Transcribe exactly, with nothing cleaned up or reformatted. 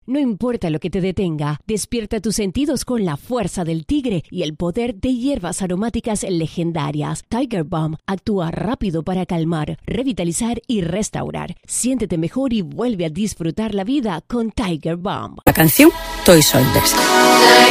No importa lo que te detenga, despierta tus sentidos con la fuerza del tigre y el poder de hierbas aromáticas legendarias. Tiger Balm actúa rápido para calmar, revitalizar y restaurar. Siéntete mejor y vuelve a disfrutar la vida con Tiger Balm. La canción Toy Soldiers.